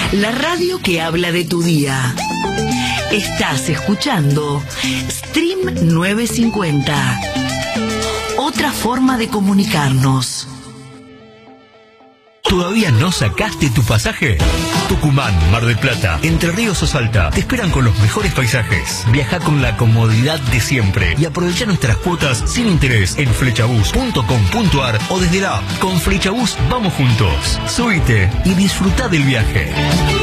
La radio que habla de tu día. Estás escuchando Stream 950. Otra forma de comunicarnos. ¿Todavía no sacaste tu pasaje? Tucumán, Mar del Plata, Entre Ríos o Salta te esperan con los mejores paisajes. Viaja con la comodidad de siempre y aprovecha nuestras cuotas sin interés en flechabus.com.ar o desde la app. Con Flechabus vamos juntos. Subite y disfruta del viaje.